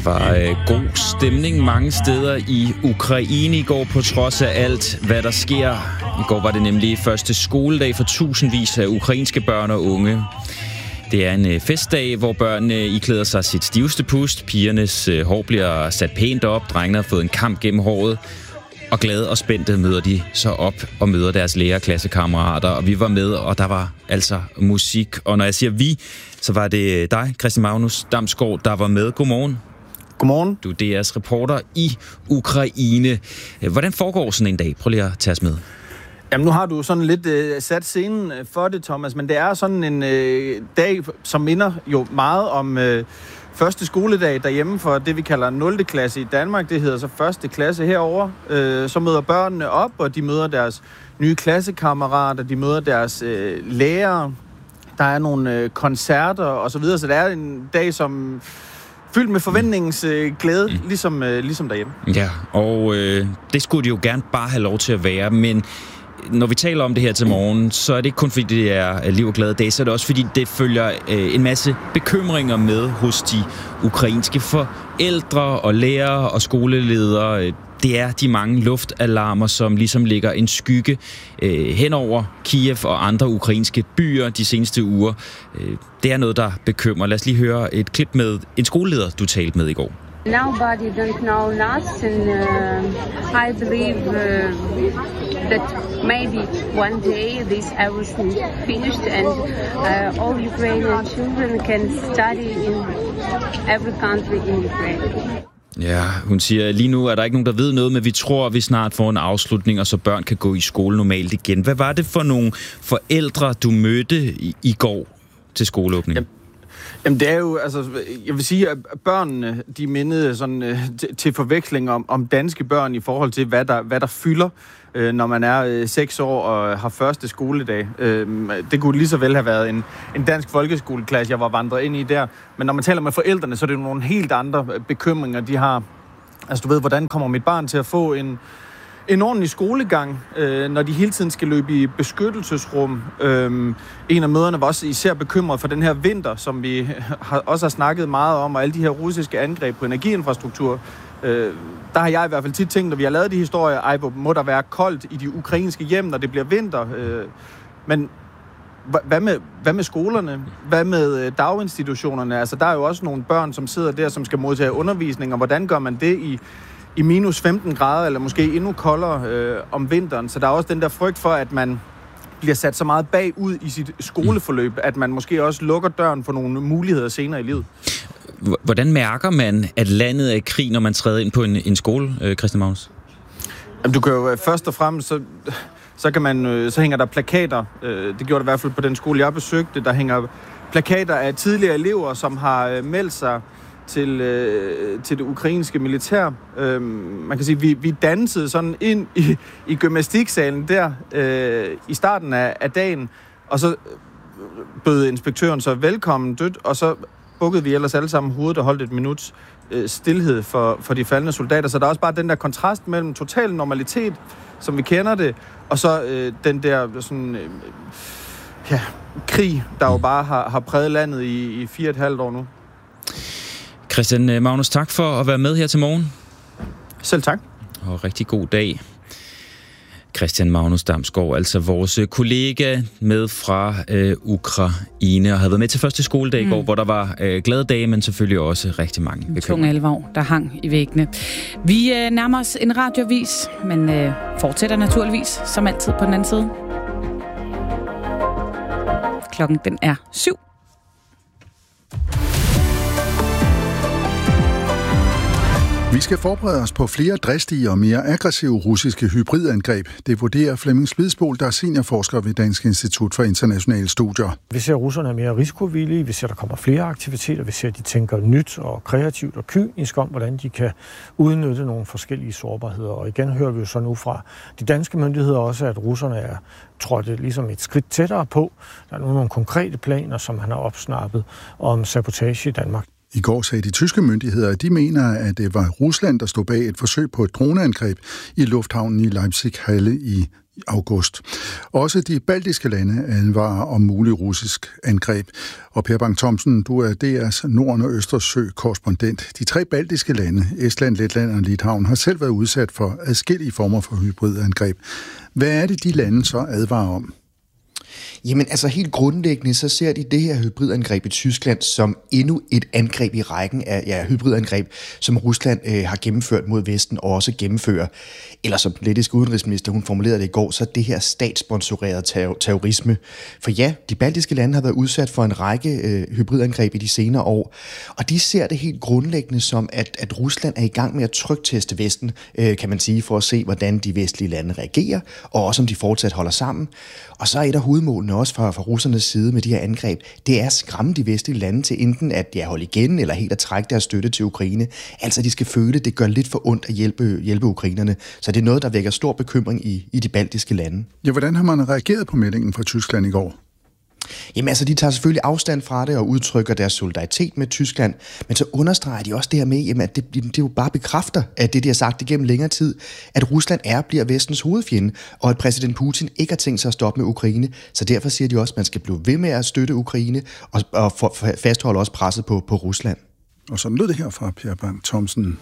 var god stemning mange steder i Ukraine i går, på trods af alt, hvad der sker. I går var det nemlig første skoledag for tusindvis af ukrainske børn og unge. Det er en festdag, hvor børnene iklæder sig sit stiveste pust. Pigernes hår bliver sat pænt op. Drengene har fået en kamp gennem håret. Og glade og spændte møder de så op og møder deres lærer- og klassekammerater. Og vi var med, og der var altså musik. Og når jeg siger vi, så var det dig, Christian Magnus Damsgaard, der var med. Godmorgen. Godmorgen. Du er DR's reporter i Ukraine. Hvordan foregår sådan en dag? Prøv lige at tage os med. Jamen, nu har du sådan lidt sat scenen for det, Thomas, men det er sådan en dag, som minder jo meget om første skoledag derhjemme for det, vi kalder 0. klasse i Danmark. Det hedder så første klasse herovre. Så møder børnene op, og de møder deres nye klassekammerater, de møder deres lærere. Der er nogle koncerter og så videre, så det er en dag, som fyldt med forventningens glæde, ligesom derhjemme. Ja, og det skulle de jo gerne bare have lov til at være, men når vi taler om det her til morgen, så er det ikke kun fordi det er liv og glade dage, så er det også fordi det følger en masse bekymringer med hos de ukrainske forældre og lærere og skoleledere. Det er de mange luftalarmer, som ligesom ligger en skygge hen over Kiev og andre ukrainske byer de seneste uger. Det er noget, der bekymrer. Lad os lige høre et klip med en skoleleder, du talte med i går. Nobody don't know nothing. I believe that maybe one day this everything finished and all Ukrainian children can study in every country in Ukraine. Ja, hun siger, lige nu er der ikke nogen, der ved noget, men vi tror, at vi snart får en afslutning, og så børn kan gå i skole normalt igen. Hvad var det for nogle forældre, du mødte i går til skoleåbningen? Jamen det er jo, altså, jeg vil sige, at børnene, de mindede sådan til forveksling om danske børn i forhold til, hvad der fylder, når man er 6 år og har første skoledag. Det kunne lige så vel have været en dansk folkeskoleklasse, jeg var vandret ind i der. Men når man taler med forældrene, så er det nogle helt andre bekymringer, de har. Altså du ved, hvordan kommer mit barn til at få en ordentlig skolegang, når de hele tiden skal løbe i beskyttelsesrum. En af mødrene var også især bekymret for den her vinter, som vi også har snakket meget om, og alle de her russiske angreb på energiinfrastruktur. Der har jeg i hvert fald tit tænkt, når vi har lavet de historier, må der være koldt i de ukrainske hjem, når det bliver vinter. Men hvad med skolerne? Hvad med daginstitutionerne? Altså, der er jo også nogle børn, som sidder der, som skal modtage undervisning, og hvordan gør man det i minus 15 grader, eller måske endnu koldere om vinteren. Så der er også den der frygt for, at man bliver sat så meget bagud i sit skoleforløb, at man måske også lukker døren for nogle muligheder senere i livet. Hvordan mærker man, at landet er i krig, når man træder ind på en skole, Christian Magnus? Jamen, du kan jo først og fremmest, så hænger der plakater. Det gjorde det i hvert fald på den skole, jeg besøgte. Der hænger plakater af tidligere elever, som har meldt sig til det ukrainske militær. Man kan sige, vi dansede sådan ind i gymnastiksalen der i starten af dagen, og så bød inspektøren så velkommen dødt, og så bukkede vi ellers alle sammen hovedet og holdt et minuts stilhed for de faldne soldater. Så der er også bare den der kontrast mellem total normalitet, som vi kender det, og så den der sådan, krig, der jo bare har præget landet i 4,5 år nu. Christian Magnus, tak for at være med her til morgen. Selv tak. Og rigtig god dag. Christian Magnus Damsgaard, altså vores kollega med fra Ukraine, og havde været med til første skoledag i går, hvor der var glade dage, men selvfølgelig også rigtig mange bekymringer. Tung alvor, der hang i væggene. Vi nærmer os en radioavis, men fortsætter naturligvis, som altid på den anden side. Klokken den er 7. Vi skal forberede os på flere dristige og mere aggressive russiske hybridangreb. Det vurderer Flemming Spidsbol, der er seniorforsker ved Dansk Institut for Internationale Studier. Vi ser, at russerne er mere risikovillige. Vi ser, at der kommer flere aktiviteter. Vi ser, at de tænker nyt og kreativt og kynisk om, hvordan de kan udnytte nogle forskellige sårbarheder. Og igen hører vi jo så nu fra de danske myndigheder også, at russerne er trådt ligesom et skridt tættere på. Der er nu nogle konkrete planer, som han har opsnappet om sabotage i Danmark. I går sagde de tyske myndigheder, at de mener, at det var Rusland, der stod bag et forsøg på et droneangreb i lufthavnen i Leipzig-Halle i august. Også de baltiske lande advarer om mulig russisk angreb. Og Per Bang Thomsen, du er DR's Nord- og Østersø-korrespondent. De 3 baltiske lande, Estland, Letland og Litauen, har selv været udsat for adskillige former for hybridangreb. Hvad er det, de lande så advarer om? Jamen altså helt grundlæggende, så ser de det her hybridangreb i Tyskland som endnu et angreb i rækken af hybridangreb, som Rusland har gennemført mod Vesten og også gennemfører. Eller som den lettiske udenrigsminister, hun formulerede det i går, så det her statssponsoreret terrorisme. For ja, de baltiske lande har været udsat for en række hybridangreb i de senere år, og de ser det helt grundlæggende som, at Rusland er i gang med at trykteste Vesten, kan man sige, for at se, hvordan de vestlige lande reagerer, og også om de fortsat holder sammen. Og så er et af hovedmålene også fra russernes side med de her angreb, det er at skræmme de vestlige lande til enten at holde igen, eller helt at trække deres støtte til Ukraine. Altså de skal føle, det gør lidt for ondt at hjælpe ukrainerne. Så det er noget, der vækker stor bekymring i de baltiske lande. Ja, hvordan har man reageret på meldingen fra Tyskland i går? Jamen altså, de tager selvfølgelig afstand fra det og udtrykker deres solidaritet med Tyskland, men så understreger de også det her med, jamen, at det jo bare bekræfter, at det de har sagt igennem længere tid, at Rusland bliver vestens hovedfjende, og at præsident Putin ikke har tænkt sig at stoppe med Ukraine. Så derfor siger de også, at man skal blive ved med at støtte Ukraine og fastholde også presset på Rusland. Og sådan lød det her fra Per Bang Thomsen.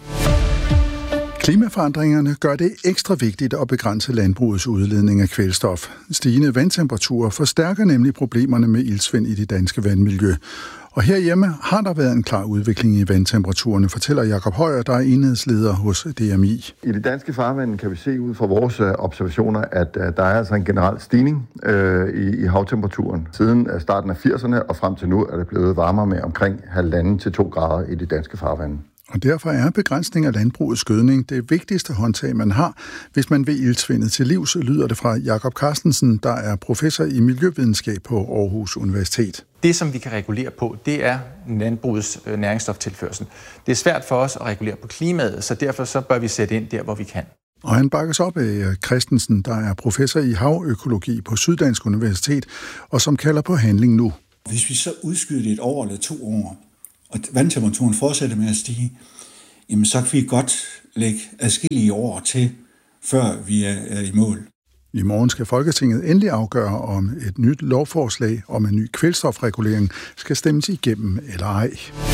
Klimaforandringerne gør det ekstra vigtigt at begrænse landbrugets udledning af kvælstof. Stigende vandtemperaturer forstærker nemlig problemerne med iltsvind i det danske vandmiljø. Og herhjemme har der været en klar udvikling i vandtemperaturerne, fortæller Jakob Højer, der er enhedsleder hos DMI. I det danske farvand kan vi se ud fra vores observationer, at der er altså en generel stigning i havtemperaturen. Siden starten af 80'erne og frem til nu er det blevet varmere med omkring 1,5 til 2 grader i det danske farvand. Og derfor er begrænsning af landbrugets gødning det vigtigste håndtag, man har, hvis man vil iltsvindet til livs, lyder det fra Jakob Carstensen, der er professor i miljøvidenskab på Aarhus Universitet. Det, som vi kan regulere på, det er landbrugets næringsstoftilførsel. Det er svært for os at regulere på klimaet, så derfor så bør vi sætte ind der, hvor vi kan. Og han bakkes op af Christensen, der er professor i havøkologi på Syddansk Universitet, og som kalder på handling nu. Hvis vi så udskyder det 1 år eller 2 år, og vandtemperaturen fortsætter med at stige, jamen så kan vi godt lægge adskillige år til, før vi er i mål. I morgen skal Folketinget endelig afgøre, om et nyt lovforslag om en ny kvælstofregulering skal stemmes igennem eller ej.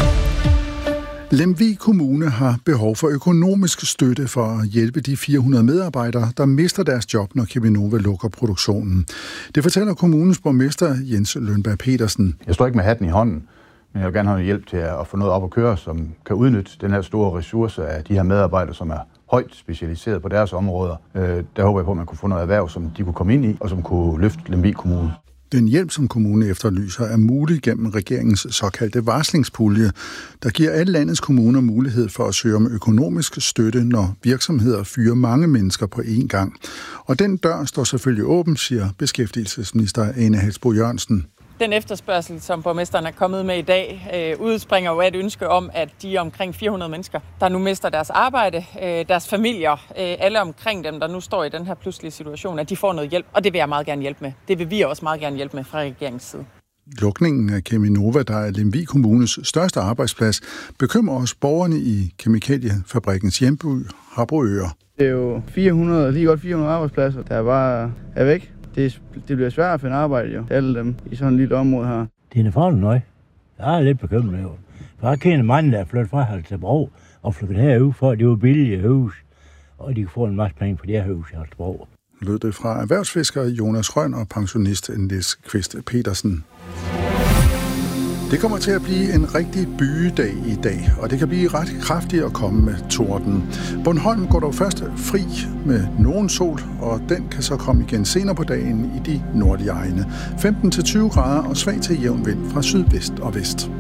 Lemvig Kommune har behov for økonomisk støtte for at hjælpe de 400 medarbejdere, der mister deres job, når Cheminova lukker produktionen. Det fortæller kommunens borgmester Jens Lønberg Petersen. Jeg står ikke med hatten i hånden, men jeg vil gerne have hjælp til at få noget op at køre, som kan udnytte den her store ressource af de her medarbejdere, som er højt specialiseret på deres områder. Der håber jeg på, at man kunne få noget erhverv, som de kunne komme ind i, og som kunne løfte Lemvig Kommune. Den hjælp, som kommunen efterlyser, er mulig gennem regeringens såkaldte varslingspulje, der giver alle landets kommuner mulighed for at søge om økonomisk støtte, når virksomheder fyrer mange mennesker på én gang. Og den dør står selvfølgelig åben, siger beskæftigelsesminister Ane Halsboe-Jørgensen. Den efterspørgsel, som borgmesteren er kommet med i dag, udspringer jo af et ønske om, at de omkring 400 mennesker, der nu mister deres arbejde, deres familier, alle omkring dem, der nu står i den her pludselige situation, at de får noget hjælp, og det vil jeg meget gerne hjælpe med. Det vil vi også meget gerne hjælpe med fra regeringens side. Lukningen af Cheminova, der er Lemvig Kommunes største arbejdsplads, bekymrer også borgerne i kemikaliefabrikkens hjemby, Harboøre. Det er jo 400 arbejdspladser, der bare er væk. Det bliver svært at finde arbejde jo, alle dem i sådan et lille område her. Det er farligt noget. Jeg er lidt bekymret over. For jeg kender mange, der er flyttet fra Holstebro og flyttet herud, for at det var billige hus, og de kunne få en masse penge på det her hus i Holstebro. Lød det fra erhvervsfisker Jonas Røn og pensionist Niels Kvist Petersen. Det kommer til at blive en rigtig byedag i dag, og det kan blive ret kraftigt at komme med torden. Bornholm går dog først fri med nogen sol, og den kan så komme igen senere på dagen i de nordlige egne. 15-20 grader og svag til jævn vind fra sydvest og vest.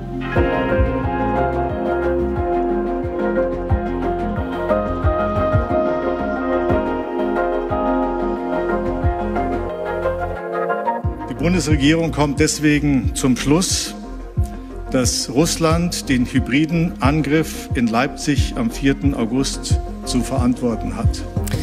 Die Bundesregierung kommt deswegen zum Schluss, dass Russland den hybriden Angriff in Leipzig am 4. August zu verantworten hat.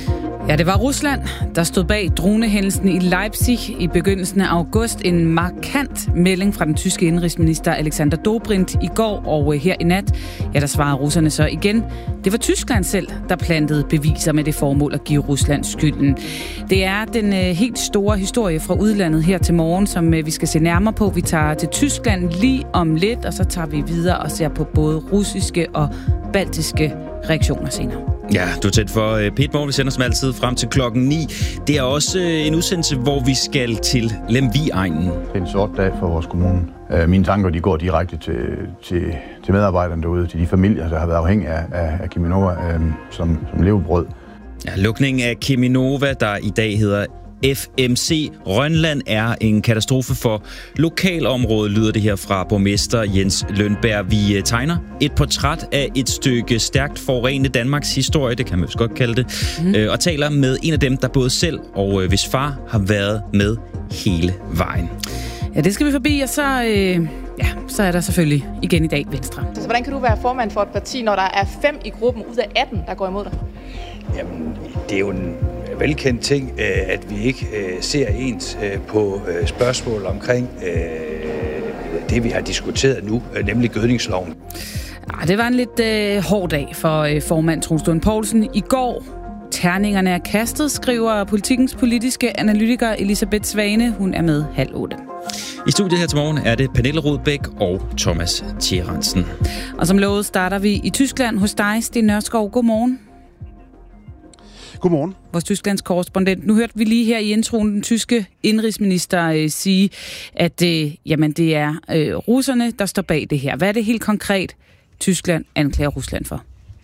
Ja, det var Rusland, der stod bag dronehændelsen i Leipzig i begyndelsen af august. En markant melding fra den tyske indrigsminister Alexander Dobrindt i går, og her i nat, ja, der svarede russerne så igen. Det var Tyskland selv, der plantede beviser med det formål at give Rusland skylden. Det er den helt store historie fra udlandet her til morgen, som vi skal se nærmere på. Vi tager til Tyskland lige om lidt, og så tager vi videre og ser på både russiske og baltiske reaktioner senere. Ja, du er tæt for Pete Morgen. Vi sender som altid frem til klokken 9. Det er også en udsendelse, hvor vi skal til Lemvig-egnen. Det er en sort dag for vores kommune. Mine tanker de går direkte til medarbejderne derude, til de familier, der har været afhængige af Cheminova som levebrød. Ja, lukningen af Cheminova, der i dag hedder FMC Rønland, er en katastrofe for lokalområdet, lyder det her fra borgmester Jens Lønberg. Vi tegner et portræt af et stykke stærkt forurenet Danmarks historie, det kan man vist godt kalde det, og taler med en af dem, der både selv og hvis far har været med hele vejen. Ja, det skal vi forbi, og så er der selvfølgelig igen i dag Venstre. Så hvordan kan du være formand for et parti, når der er 5 i gruppen ud af 18, der går imod dig? Jamen, det er jo en velkendt ting, at vi ikke ser ens på spørgsmål omkring det, vi har diskuteret nu, nemlig gødningsloven. Det var en lidt hård dag for formand Troels Lund Poulsen. I går terningerne er kastet, skriver Politikens politiske analytiker Elisabeth Svane. Hun er med 7:30. I studiet her til morgen er det Pernille Rodbæk og Thomas Thierensen. Og som lovet starter vi i Tyskland hos dig, Sten Nørskov. Godmorgen. Godmorgen. Vores Tysklands korrespondent. Nu hørte vi lige her i introen den tyske indrigsminister sige, at det er russerne, der står bag det her. Hvad er det helt konkret, Tyskland anklager Rusland for?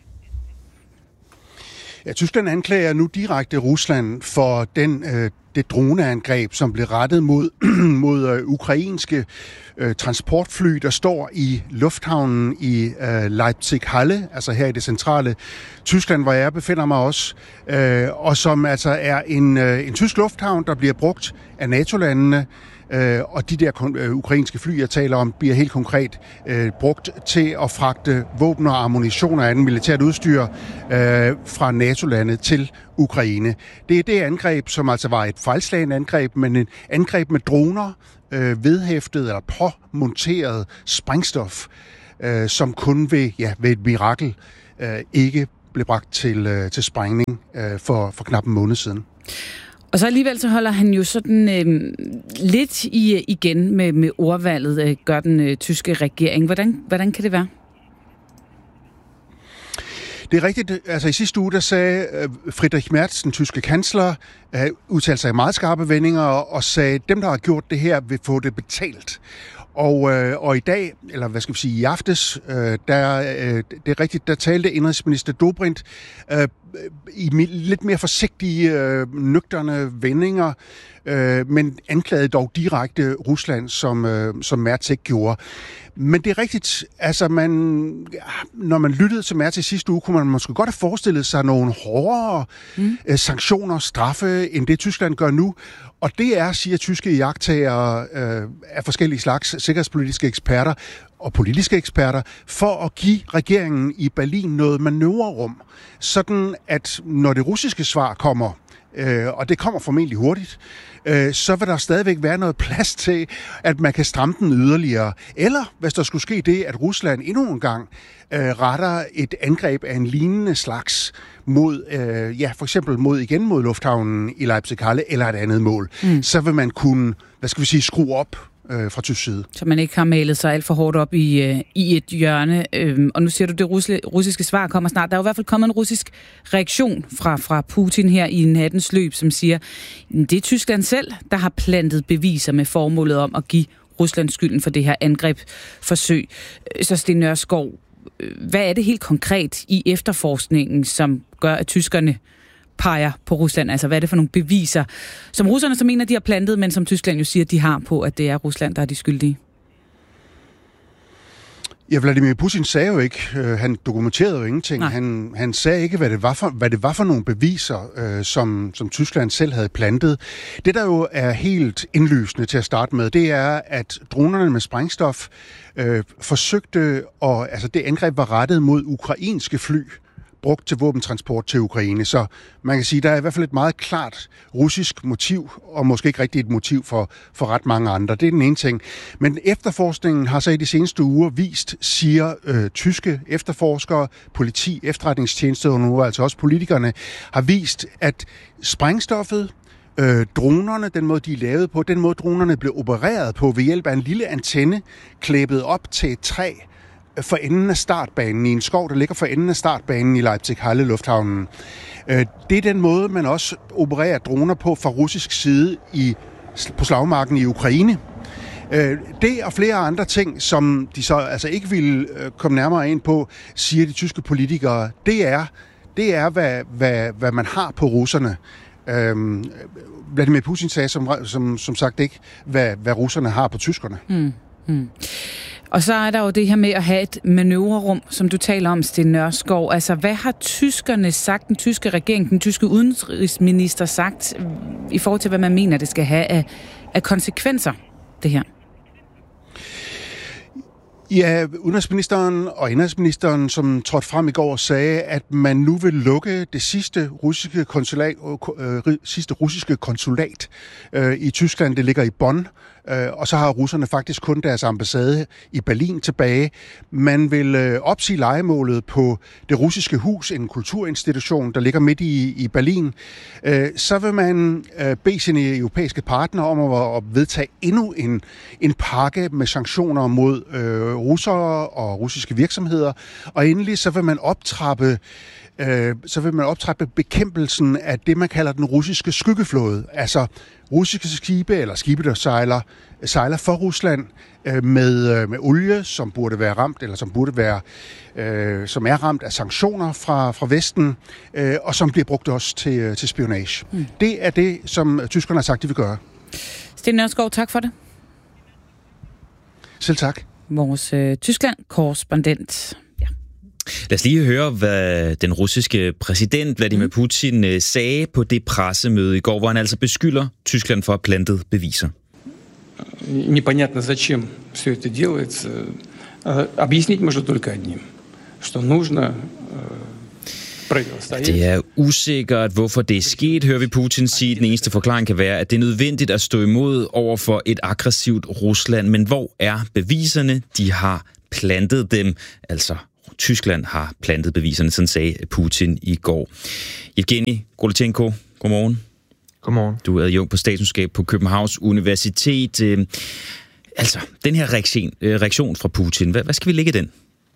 Ja, Tyskland anklager nu direkte Rusland for det droneangreb, som blev rettet mod ukrainske transportfly, der står i lufthavnen i Leipzig-Halle, altså her i det centrale Tyskland, hvor jeg befinder mig også, og som altså er en tysk lufthavn, der bliver brugt af NATO-landene. Og de der ukrainske fly, jeg taler om, bliver helt konkret brugt til at fragte våben og ammunition og anden militært udstyr fra NATO-landet til Ukraine. Det er det angreb, som altså var et fejlslagen angreb, men et angreb med droner, vedhæftet eller påmonteret sprængstof, som kun ved et mirakel ikke blev bragt til sprængning for knap en måned siden. Og så alligevel så holder han jo sådan lidt igen med ordvalget, gør den tyske regering. Hvordan kan det være? Det er rigtigt. Altså i sidste uge, der sagde Friedrich Merz, den tyske kansler, udtalte sig i meget skarpe vendinger og sagde, at dem, der har gjort det her, vil få det betalt. Og i dag, eller hvad skal vi sige, i aftes, det er rigtigt, der talte indrigsminister Dobrindt i lidt mere forsigtige, nøgterne vendinger, men anklagede dog direkte Rusland, som Merz ikke gjorde. Men det er rigtigt, altså når man lyttede til Merz i sidste uge, kunne man måske godt have forestillet sig nogle hårdere sanktioner, straffe, end det Tyskland gør nu. Og det er, siger tyske iagttagere af forskellige slags sikkerhedspolitiske eksperter og politiske eksperter, for at give regeringen i Berlin noget manøvrerum, sådan at når det russiske svar kommer, og det kommer formentlig hurtigt, så vil der stadigvæk være noget plads til, at man kan stramme den yderligere. Eller hvis der skulle ske det, at Rusland endnu en gang retter et angreb af en lignende slags mod, for eksempel mod lufthavnen i Leipzig-Halle eller et andet mål, så vil man kunne, skrue op fra tysk side. Så man ikke har malet sig alt for hårdt op i et hjørne. Og nu siger du, det russiske svar kommer snart. Der er jo i hvert fald kommet en russisk reaktion fra Putin her i nattens løb, som siger, det er Tyskland selv, der har plantet beviser med formålet om at give Rusland skylden for det her angrebsforsøg. Så Sten Nørskov, hvad er det helt konkret i efterforskningen, som gør, at tyskerne peger på Rusland? Altså, hvad er det for nogle beviser, som russerne så mener, de har plantet, men som Tyskland jo siger, de har på, at det er Rusland, der er de skyldige? Ja, Vladimir Putin sagde jo ikke, han dokumenterede jo ingenting. Han sagde ikke, hvad det var for nogle beviser, som Tyskland selv havde plantet. Det, der jo er helt indlysende til at starte med, det er, at dronerne med sprængstof forsøgte, altså det angreb var rettet mod ukrainske fly brugt til våbentransport til Ukraine. Så man kan sige, der er i hvert fald et meget klart russisk motiv, og måske ikke rigtig et motiv for ret mange andre. Det er den ene ting. Men efterforskningen har så i de seneste uger vist, siger tyske efterforskere, politi, efterretningstjeneste og nu altså også politikerne, har vist, at sprængstoffet, dronerne, den måde de er lavet på, den måde dronerne blev opereret på ved hjælp af en lille antenne klæbet op til et træ for enden af startbanen i en skov, der ligger for enden af startbanen i Leipzig-Halle lufthavnen. Det er den måde, man også opererer droner på fra russisk side på slagmarken i Ukraine. Det og flere andre ting, som de så altså ikke ville komme nærmere ind på, siger de tyske politikere, det er hvad man har på russerne. Vladimir Putin sagde som sagt ikke, hvad russerne har på tyskerne. Og så er der jo det her med at have et manøvrerum, som du taler om, Sten Nørskov. Altså, hvad har tyskerne sagt, den tyske regering, den tyske udenrigsminister sagt, i forhold til, hvad man mener, det skal have af konsekvenser, det her? Ja, udenrigsministeren og indrigsministeren, som trådte frem i går, sagde, at man nu vil lukke det sidste russiske konsulat i Tyskland. Det ligger i Bonn, og så har russerne faktisk kun deres ambassade i Berlin tilbage. Man vil opsige lejemålet på Det Russiske Hus, en kulturinstitution, der ligger midt i Berlin. Så vil man bede sine europæiske partnere om at vedtage endnu en pakke med sanktioner mod russere og russiske virksomheder. Og endelig så vil man optrappe bekæmpelsen af det, man kalder den russiske skyggeflåde. Altså russiske skibe, eller skibe, der sejler for Rusland med olie, som burde være ramt, eller som er ramt af sanktioner fra Vesten, og som bliver brugt også til spionage. Det er det, som tyskerne har sagt, de vil gøre. Sten Nørskov, tak for det. Selv tak. Vores Tyskland-korrespondent. Lad os lige høre, hvad den russiske præsident Vladimir Putin sagde på det pressemøde i går, hvor han altså beskylder Tyskland for at have plantet beviser. Непонятно, зачем все это делается. Объяснить можно только одним, что нужно противостоять. Det er usikkert, hvorfor det er sket, hører vi Putin sige. Den eneste forklaring kan være, at det er nødvendigt at stå imod over for et aggressivt Rusland. Men hvor er beviserne? De har plantet dem, altså Tyskland har plantet beviserne, sådan sagde Putin i går. Evgeni Golitjenko, godmorgen. Godmorgen. Du er adjunkt på statskundskab på Københavns Universitet. Altså, den her reaktion fra Putin, hvad skal vi lægge i den?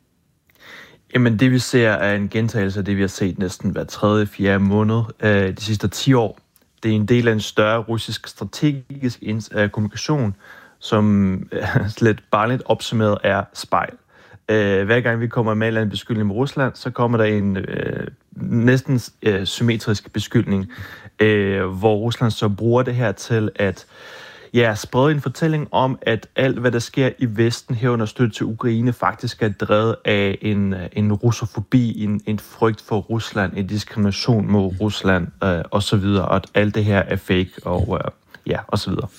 Jamen, det vi ser er en gentagelse af det, vi har set næsten hver 3.-4. måned de sidste 10 år. Det er en del af en større russisk strategisk kommunikation, som slet bare lidt opsummeret er spejl. Hver gang vi kommer med en beskyldning med Rusland, så kommer der en næsten symmetrisk beskyldning, hvor Rusland så bruger det her til at sprede en fortælling om, at alt, hvad der sker i Vesten herunder støtte til Ukraine, faktisk er drevet af en russofobi, en frygt for Rusland, en diskrimination mod Rusland osv., og at alt det her er fake og så videre.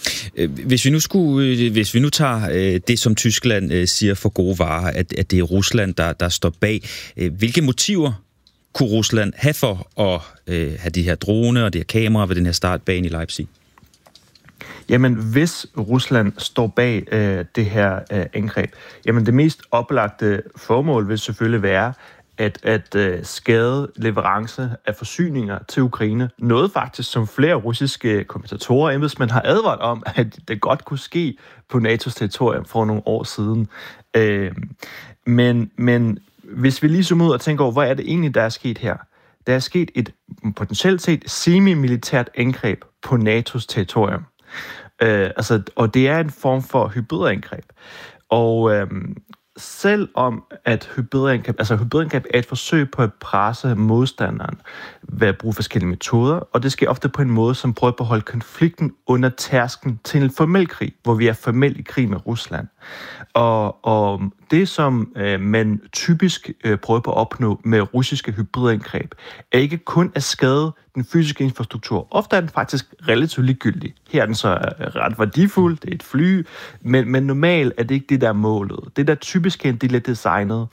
Hvis vi nu tager det, som Tyskland siger for gode varer, at det er Rusland, der står bag. Hvilke motiver kunne Rusland have for at have de her droner og de her kameraer ved den her startbane i Leipzig? Jamen, hvis Rusland står bag det her angreb, jamen det mest oplagte formål vil selvfølgelig være at skade leverance af forsyninger til Ukraine. Noget faktisk, som flere russiske kommentatorer og embedsmænd har advaret om, at det godt kunne ske på NATO's territorium for nogle år siden. Men hvis vi lige zoomer ud og tænker over, hvad er det egentlig, der er sket her? Der er sket et potentielt set semi-militært angreb på NATO's territorium. Og det er en form for hybridangreb. Og selvom at hybridangreb er et forsøg på at presse modstanderen ved at bruge forskellige metoder, og det sker ofte på en måde, som prøver på at holde konflikten under tærsken til en formel krig, hvor vi er formelt i krig med Rusland. Og det, som man typisk prøver på at opnå med russiske hybridangreb, er ikke kun at skade den fysiske infrastruktur. Ofte er den faktisk relativt ligegyldig. Her er den så ret værdifuld, det er et fly, men normalt er det ikke det, der er målet. Det, der typisk er en del af designet,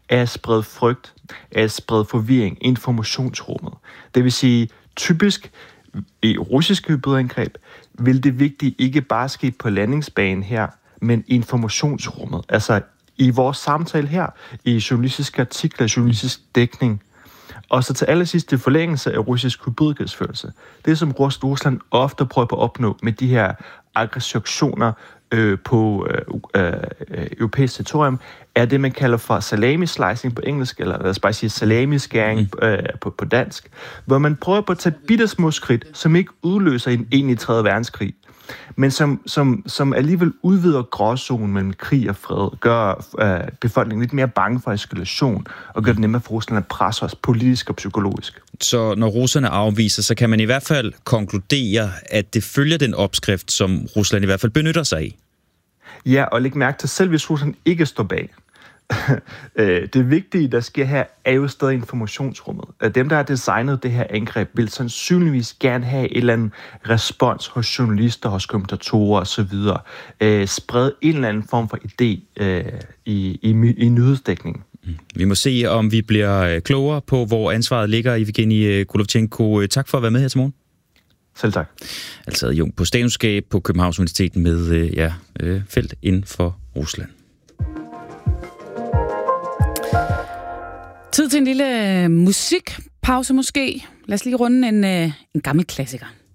er at sprede frygt, er at sprede forvirring i informationsrummet. Det vil sige, typisk i russiske hybridangreb vil det vigtige ikke bare ske på landingsbanen her, men i informationsrummet. Altså i vores samtale her, i journalistiske artikler, journalistisk dækning. Og så til allersidst det forlængelse af russisk hybridkrigsførelse. Det, som Rusland ofte prøver på at opnå med de her aggressioner på europæisk territorium, er det, man kalder for salami-slicing på engelsk, eller lad os bare sige salami-skæring på dansk, hvor man prøver på at tage bittesmå skridt, som ikke udløser en egentlig 3. verdenskrig, men som alligevel udvider gråzonen mellem krig og fred, gør befolkningen lidt mere bange for eskalation, og gør det nemmere for Rusland at presse os politisk og psykologisk. Så når russerne afviser, så kan man i hvert fald konkludere, at det følger den opskrift, som Rusland i hvert fald benytter sig af. Ja, og læg mærke til, selv hvis Rusland ikke står bag. Det vigtige, der sker her, er jo stadig informationsrummet. Dem, der har designet det her angreb, vil sandsynligvis gerne have et eller andet respons hos journalister, hos kommentatorer osv. Sprede en eller anden form for idé i nyhedsdækningen. Vi må se, om vi bliver klogere på, hvor ansvaret ligger. Evgeni Golovchenko, tak for at være med her til morgen. Selv tak. Altså adjunkt på statskundskab på Københavns Universitet med felt inden for Rusland. Tid til en lille musikpause måske. Lad os lige runde en gammel klassiker.